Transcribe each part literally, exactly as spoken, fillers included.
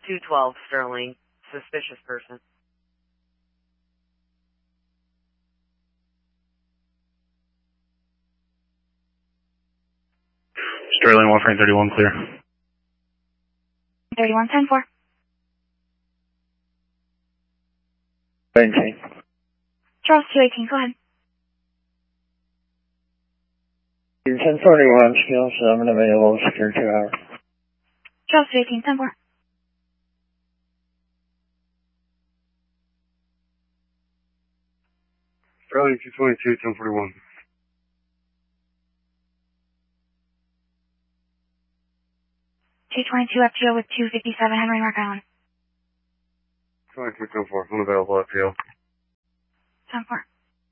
two twelve Sterling, suspicious person. Sterling, one frame thirty-one, clear. thirty-one, ten four. Maintain. Charles two eighteen, go ahead. ten forty-one, scale seven, available, secure two hours. Charles two eighteen, ten four. Sterling, two twenty-two, ten forty-one. two twenty-two F T O with two fifty-seven Henry Mark Island. twenty-two, ten four, unavailable F T O. ten four.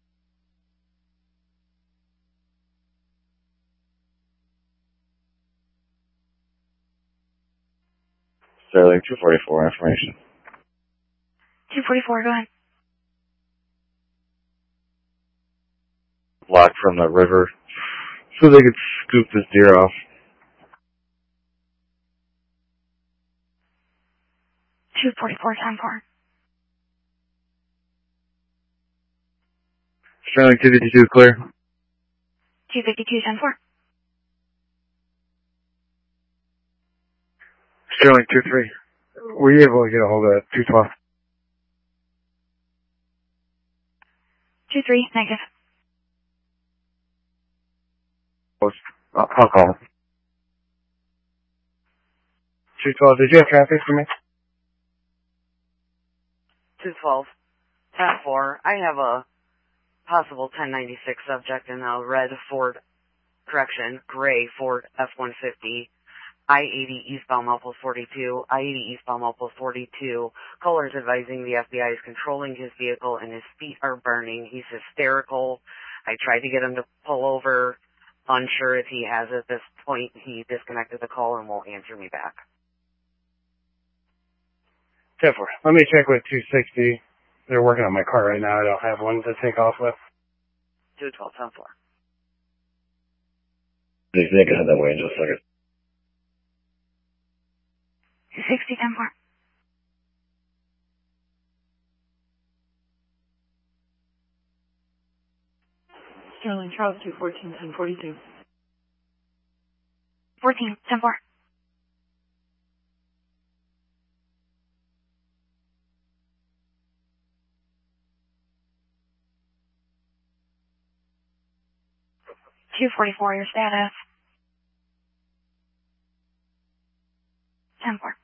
Sterling, two forty-four, information. two forty-four, go ahead. Block from the river, so they could scoop this deer off. two forty-four, ten four. Sterling, two fifty-two, clear. two fifty-two, ten four. Sterling, two three. Were you able to get a hold of two twelve? two three, negative. I'll, I'll call. two twelve, did you have traffic for me? two twelve, ten four. I have a possible ten ninety-six subject in a red Ford, correction, gray Ford F one fifty, I eighty eastbound Mouple forty-two, I eighty eastbound Mouple forty-two. Caller's advising the F B I is controlling his vehicle and his feet are burning. He's hysterical. I tried to get him to pull over. Unsure if he has at this point. He disconnected the call and won't answer me back. ten four. Let me check with two sixty. They're working on my car right now. I don't have one to take off with. two twelve, ten four. They can head that way in just a second. two sixty, ten four. Sterling, Charles two fourteen, ten forty-two. fourteen, ten four. two forty-four, your status. ten four.